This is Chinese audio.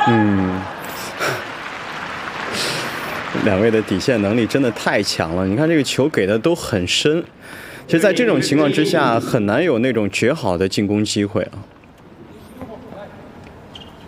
嗯，两位的底线能力真的太强了。你看这个球给的都很深，其实在这种情况之下很难有那种绝好的进攻机会啊。